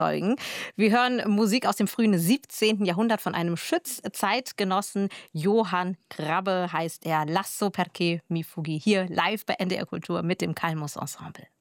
Zeugen. Wir hören Musik aus dem frühen 17. Jahrhundert von einem Schütz-Zeitgenossen. Johann Grabbe heißt er. Lasso perché mi fuggi. Hier live bei NDR Kultur mit dem Kalmus Ensemble.